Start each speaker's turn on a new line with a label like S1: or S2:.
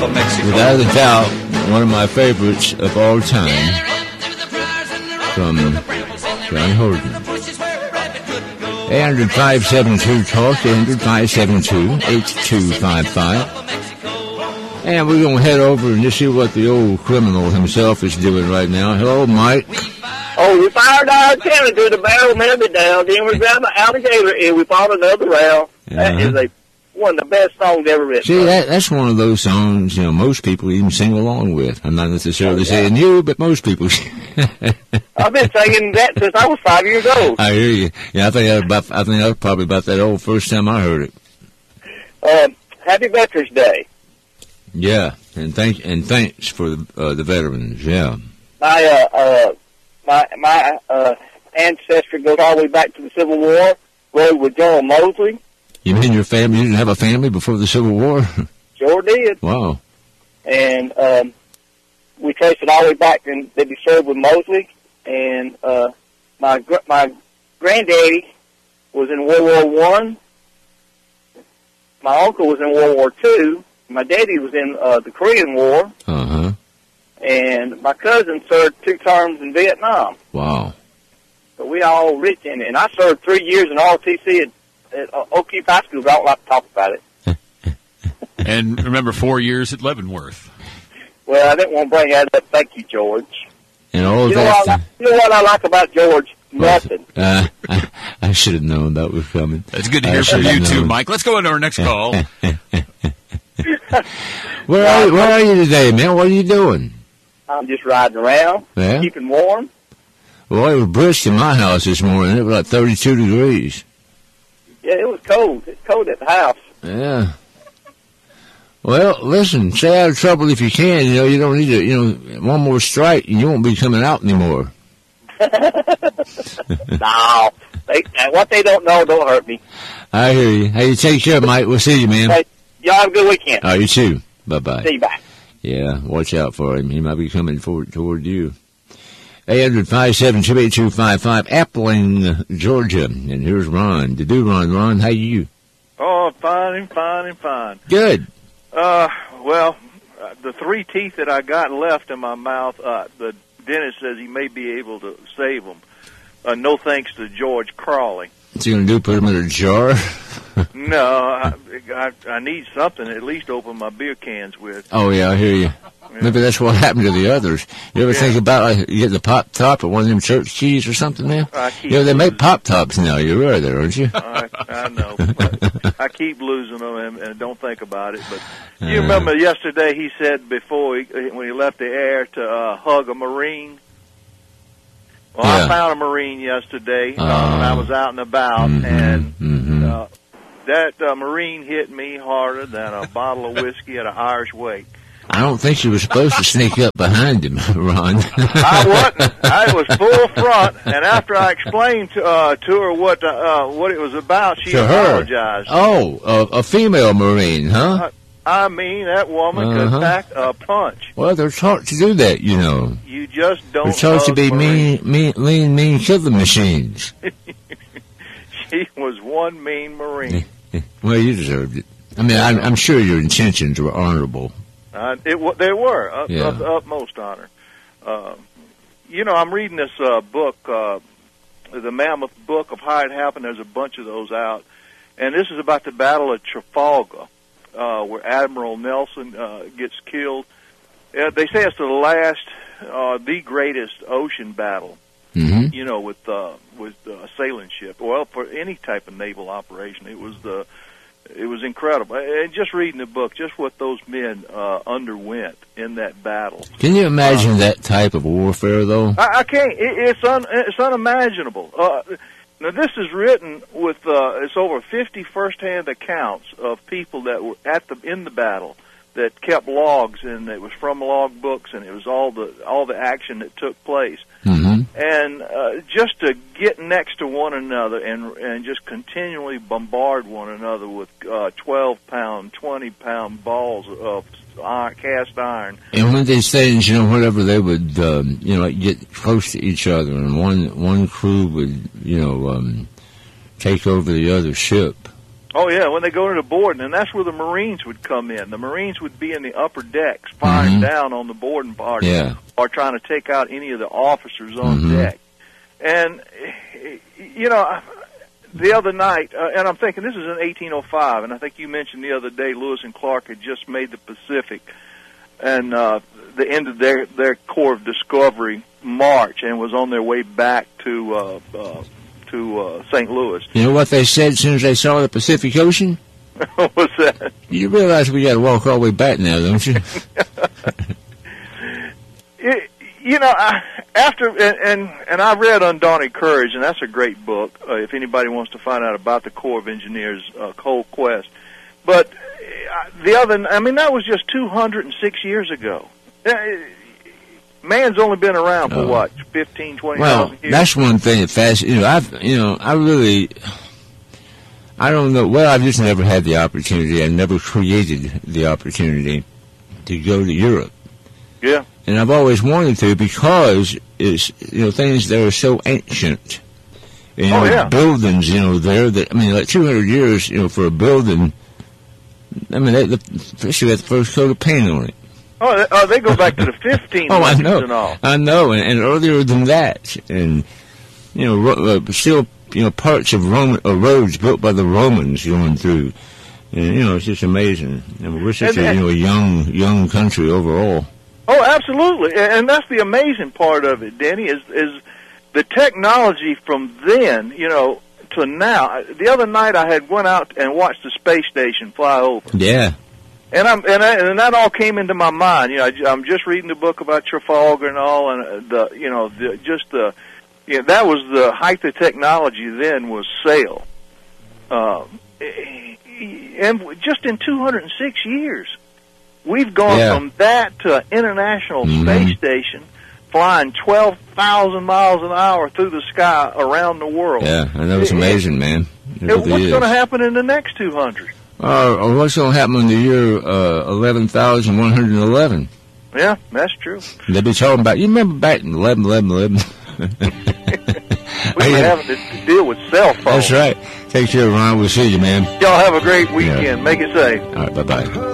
S1: of Mexico.
S2: Without a doubt, one of my favorites of all time from Johnny Horton. 800-572-TALK, 800-572-8255. And we're going to head over and just see what the old criminal himself is doing right now. Hello, Mike.
S3: Oh, we fired our antenna to the barrel, melted it down. Then we grabbed an alligator and we fought another round. That is one of the best songs ever written.
S2: See, that's one of those songs, most people even sing along with. I'm not necessarily saying you, but most people.
S3: I've been singing that since I was 5 years old.
S2: I hear you. Yeah, I think I was probably about that old first time I heard it.
S3: Happy Veterans Day.
S2: Yeah, and thanks for the veterans. Yeah.
S3: My ancestry goes all the way back to the Civil War. Rode with General Mosley.
S2: You mean your family didn't have a family before the Civil War?
S3: Sure did.
S2: Wow.
S3: And we traced it all the way back, and they served with Mosley. And my granddaddy was in World War I. My uncle was in World War II. My daddy was in the Korean War.
S2: Uh-huh. And
S3: my cousin served 2 terms in Vietnam.
S2: Wow.
S3: So we all rich in it. And I served 3 years in ROTC at Oak Cliff High School, but I don't like to talk about it.
S4: And remember, 4 years at Leavenworth.
S3: Well, I didn't want to bring that up. Thank you, George.
S2: And all
S3: you
S2: that.
S3: Know what I like about George? Nothing.
S2: I should have known that was coming.
S4: That's good to hear from you, too, Mike. Let's go into our next call.
S2: Where are you today, man? What are you doing?
S3: I'm just riding around, keeping warm.
S2: Well, it was brisk in my house this morning. It was like 32 degrees.
S3: Yeah, it was cold. It's cold at the house.
S2: Yeah. Well, listen, stay out of trouble if you can. You don't need to, one more strike and you won't be coming out anymore.
S3: No. What they don't know don't hurt me.
S2: I hear you. Hey, you take care, Mike. We'll see you, man.
S3: Hey, y'all have a good weekend.
S2: You too. Bye-bye.
S3: See you, bye.
S2: Yeah, watch out for him. He might be coming toward you. 800-572-8255, Appling, Georgia. And here's Ron. Ron. Ron, how you?
S5: Oh, fine.
S2: Good.
S5: Well, the 3 teeth that I got left in my mouth, the dentist says he may be able to save them. No thanks to George Crawley.
S2: What's he going to do, put them in a jar?
S5: No, I need something to at least open my beer cans with.
S2: Oh, yeah, I hear you. Yeah. Maybe that's what happened to the others. You ever think about, you get the Pop Top or one of them church keys or something, man? They make Pop Tops now. You're aware of that, aren't you?
S5: I know. I keep losing them and don't think about it. But you remember yesterday he said when he left the air to hug a Marine? Well, I found a Marine yesterday when I was out and about, and that Marine hit me harder than a bottle of whiskey at an Irish wake.
S2: I don't think you were supposed to sneak up behind him, Ron.
S5: I wasn't. I was full front, and after I explained to her what it was about, she apologized.
S2: Oh, a female Marine, huh?
S5: I mean, that woman could pack a punch.
S2: Well, they're taught to do that,
S5: You just don't.
S2: They're taught to be mean killing machines.
S5: She was one mean Marine.
S2: Well, you deserved it. I mean, I'm sure your intentions were honorable.
S5: They were of the utmost honor. I'm reading this book, the Mammoth Book of How It Happened. There's a bunch of those out, and this is about the Battle of Trafalgar, where Admiral Nelson gets killed. They say it's the last, the greatest ocean battle.
S2: Mm-hmm.
S5: With a sailing ship. Well, for any type of naval operation, it was incredible. And just reading the book, just what those men underwent in that battle.
S2: Can you imagine that type of warfare, though?
S5: I can't. It's unimaginable. Now, this is written with it's over 50 first-hand accounts of people that were in the battle that kept logs, and it was from log books, and it was all the action that took place.
S2: Mm-hmm.
S5: And just to get next to one another and just continually bombard one another with 12-pound, 20-pound balls of cast iron.
S2: And when these things, whatever, they would, get close to each other, and one crew would, take over the other ship.
S5: Oh, yeah, when they go to the boarding, and that's where the Marines would come in. The Marines would be in the upper decks, firing down on the boarding party, or trying to take out any of the officers on deck. And, you know, the other night, and I'm thinking this is in 1805, and I think you mentioned the other day Lewis and Clark had just made the Pacific, and the end of their Corps of Discovery march, and was on their way back to St. Louis.
S2: You know what they said as soon as they saw the Pacific Ocean?
S5: What's that?
S2: You realize we got to walk all the way back now, don't you?
S5: You know, after and I read Undaunted Courage, and that's a great book if anybody wants to find out about the Corps of Engineers Cold Quest. But that was just 206 years ago. Man's only been around for what, 15, 20,000 years?
S2: That's one thing that fascinates. I don't know. Well, I've just never had the opportunity. I never created the opportunity to go to Europe.
S5: Yeah.
S2: And I've always wanted to because it's, things that are so ancient. Buildings, there that, like 200 years, for a building, especially got the first coat of paint on it.
S5: Oh, they go back to the 1500s
S2: I know.
S5: And all.
S2: I know, and earlier than that, and still, parts of roads built by the Romans going through, and it's just amazing. And we're such a young country overall.
S5: Oh, absolutely, and that's the amazing part of it, Denny, is the technology from then, to now. The other night I had went out and watched the space station fly over.
S2: Yeah.
S5: And that all came into my mind. I'm just reading the book about Trafalgar and all, and that was the height of technology then was sail. And just in 206 years, we've gone from that to an international space station, flying 12,000 miles an hour through the sky around the world.
S2: Yeah, and that was amazing, man.
S5: What's going to happen in the next 200?
S2: What's going to happen in the year 11,111?
S5: Yeah, that's true.
S2: They'll be talking about, you remember back in 11.
S5: We've been having to deal with cell phones.
S2: That's right. Take care, Ron. We'll see you, man.
S5: Y'all have a great weekend. Make it safe.
S2: All right, bye-bye.